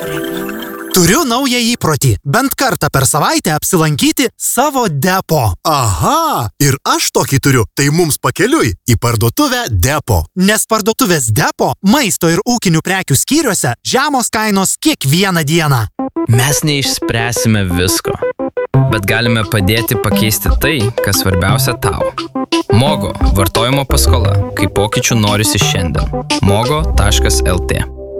Turiu naują įprotį. Bent kartą per savaitę apsilankyti savo depo. Aha, ir aš tokį turiu. Tai mums pakeliui į parduotuvę Depo. Nes parduotuvės Depo maisto ir ūkinių prekių skyriuose žemos kainos kiekvieną dieną. Mes neišspręsime visko, bet galime padėti pakeisti tai, kas svarbiausia tau. Mogo – vartojimo paskola, kai pokyčių norisi šiandien. mogo.lt.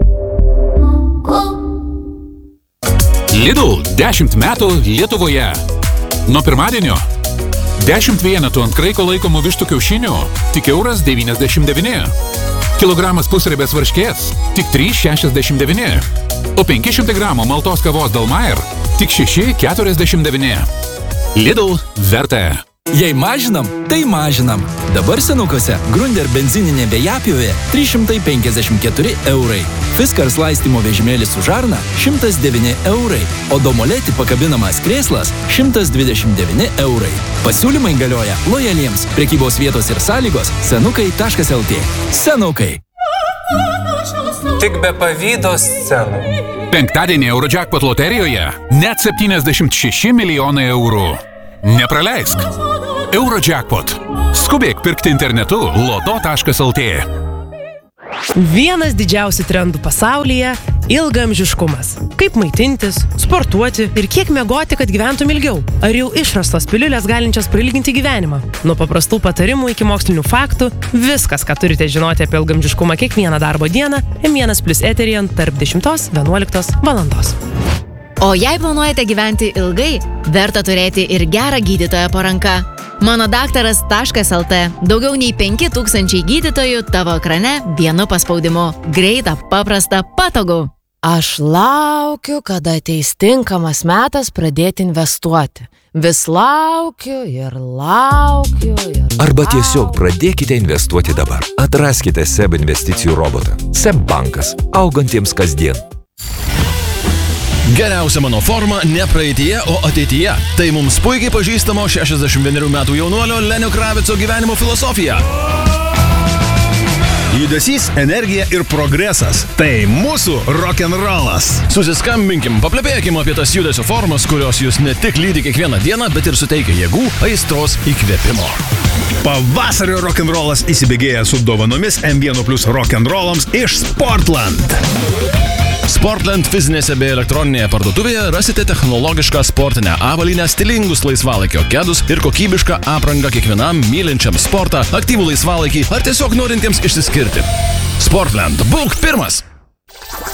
Lidl 10 metų Lietuvoje. Nuo pirmadienio 10 vienetų ant kraiko laikomų vištų kiaušinių tik €1,99. Kilogramas pusriebės varškės tik €3,69. O 500 gramų maltos kavos Dalmair tik €6,49. Lidl verta. Jei mažinam, tai mažinam. Dabar senukose Grunder benzininė vėjapjovė 354 €. Fiskars laistymo vežimėlis su žarna 109 €. Odomoleti pakabinamas krėslas 129 €. Pasiūlymai galioja lojaliems. Prekybos vietos ir sąlygos senukai.lt. Senukai. Tik be pavydo scenų. Penktadienį Eurojackpot loterijoje net 76 milijonai eurų. Nepraleisk. Eurojackpot. Skubėk pirkti internetu loto.lt. Vienas didžiausių trendų pasaulyje – ilgaamžiškumas. Kaip maitintis, sportuoti ir kiek miegoti, kad gyventum ilgiau. Ar jau išrastos piliulės galinčios prailginti gyvenimą? Nuo paprastų patarimų iki mokslinių faktų – viskas, ką turite žinoti apie ilgaamžiškumą kiekvieną darbo dieną M1+ eteryje tarp 10–11 valandos. O jei planuojate gyventi ilgai, verta turėti ir gerą gydytoją po ranka. Manodaktaras.lt. Daugiau nei 5000 gydytojų tavo ekrane vienu paspaudimu. Greita, paprasta, patogu. Aš laukiu, kada ateis tinkamas metas pradėti investuoti. Vis laukiu ir laukiu ir... Arba tiesiog pradėkite investuoti dabar. Atraskite SEB investicijų robotą. SEB bankas. Augantiems kasdien. Geriausia mano forma ne praeityje, o ateityje. Tai mums puikiai pažįstamo 61 metų jaunuolio Lenio Kravico gyvenimo filosofija. Judesys, energija ir progresas. Tai mūsų rock'n'rollas. Susiskambinkim, paplepėkim apie tas judesio formas, kurios jūs ne tik lydi kiekvieną dieną, bet ir suteikia jėgų, aistros, įkvėpimo. Pavasario rock'n'rollas įsibėgėja su dovanomis M1+ rock'n'rollams iš Sportland. Sportland fizinėse bei elektroninėje parduotuvėje rasite technologišką sportinę avalynę, stilingus laisvalaikio kedus ir kokybišką aprangą kiekvienam mylinčiam sportą, aktyvų laisvalaikį ar tiesiog norintiems išsiskirti. Sportland. Būk pirmas!